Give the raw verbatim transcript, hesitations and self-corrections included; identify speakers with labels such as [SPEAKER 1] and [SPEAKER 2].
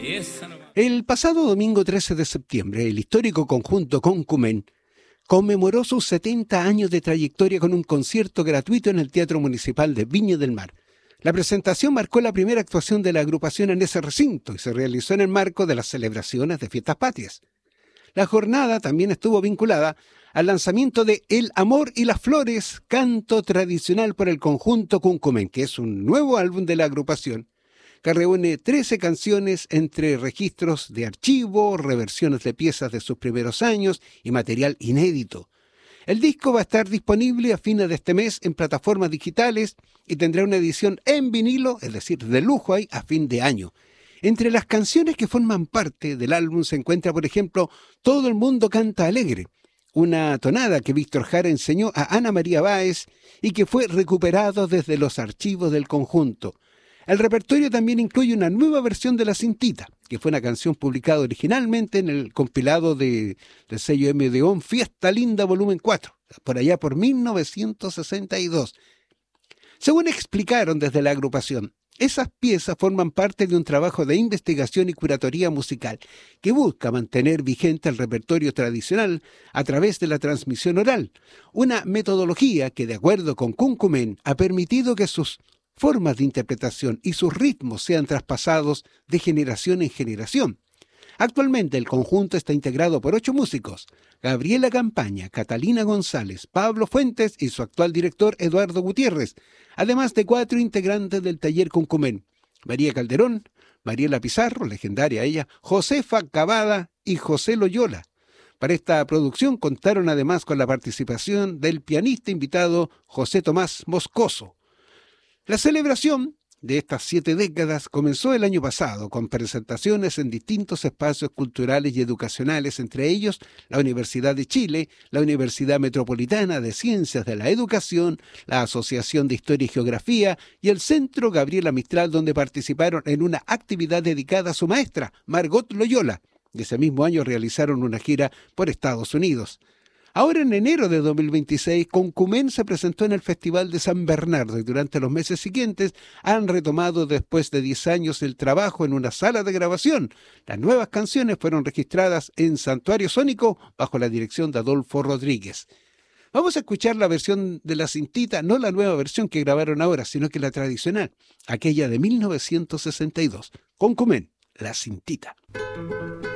[SPEAKER 1] El pasado domingo trece de septiembre, el histórico conjunto Concumén conmemoró sus setenta años de trayectoria con un concierto gratuito en el Teatro Municipal de Viña del Mar. La presentación marcó la primera actuación de la agrupación en ese recinto y se realizó en el marco de las celebraciones de Fiestas Patrias. La jornada también estuvo vinculada al lanzamiento de El Amor y las Flores, canto tradicional por el conjunto Concumén, que es un nuevo álbum de la agrupación que reúne trece canciones entre registros de archivo, reversiones de piezas de sus primeros años y material inédito. El disco va a estar disponible a fines de este mes en plataformas digitales y tendrá una edición en vinilo, es decir, de lujo ahí, a fin de año. Entre las canciones que forman parte del álbum se encuentra, por ejemplo, Todo el mundo canta alegre, una tonada que Víctor Jara enseñó a Ana María Báez y que fue recuperado desde los archivos del conjunto. El repertorio también incluye una nueva versión de La Cintita, que fue una canción publicada originalmente en el compilado de, del sello M D O N Fiesta Linda Volumen cuatro, por allá por mil novecientos sesenta y dos. Según explicaron desde la agrupación, esas piezas forman parte de un trabajo de investigación y curatoría musical que busca mantener vigente el repertorio tradicional a través de la transmisión oral, una metodología que, de acuerdo con Concumén, ha permitido que sus formas de interpretación y sus ritmos sean traspasados de generación en generación. Actualmente el conjunto está integrado por ocho músicos: Gabriela Campaña, Catalina González, Pablo Fuentes y su actual director Eduardo Gutiérrez, además de cuatro integrantes del taller Concumén: María Calderón, Mariela Pizarro, legendaria ella, Josefa Cavada y José Loyola. Para esta producción contaron además con la participación del pianista invitado José Tomás Moscoso. La celebración de estas siete décadas comenzó el año pasado con presentaciones en distintos espacios culturales y educacionales, entre ellos la Universidad de Chile, la Universidad Metropolitana de Ciencias de la Educación, la Asociación de Historia y Geografía y el Centro Gabriela Mistral, donde participaron en una actividad dedicada a su maestra, Margot Loyola. Ese mismo año realizaron una gira por Estados Unidos. Ahora, en enero de dos mil veintiséis, Concumén se presentó en el Festival de San Bernardo y durante los meses siguientes han retomado después de diez años el trabajo en una sala de grabación. Las nuevas canciones fueron registradas en Santuario Sónico bajo la dirección de Adolfo Rodríguez. Vamos a escuchar la versión de La Cintita, no la nueva versión que grabaron ahora, sino que la tradicional, aquella de mil novecientos sesenta y dos. Concumén, La Cintita.